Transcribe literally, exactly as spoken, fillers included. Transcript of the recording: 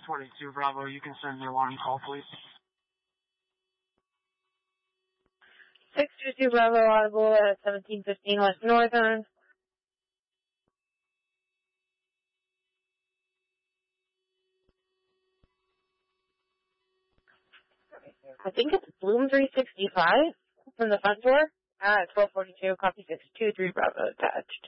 twenty-two Bravo, you can send the alarm call, please. six two two Bravo, audible at seventeen fifteen West Northern. I think it's Bloom three sixty-five from the front door at twelve forty-two, copy six two three Bravo attached.